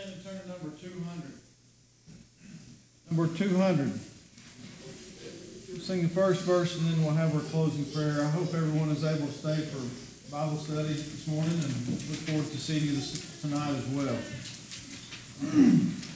stand and turn to number 200. Number 200. We'll sing the first verse and then we'll have our closing prayer. I hope everyone is able to stay for Bible study this morning and look forward to seeing you tonight as well.